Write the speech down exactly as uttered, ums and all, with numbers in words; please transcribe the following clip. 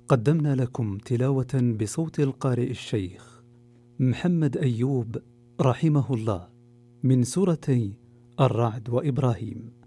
قدمنا لكم تلاوة بصوت القارئ الشيخ محمد أيوب رحمه الله من سورتي الرعد وإبراهيم.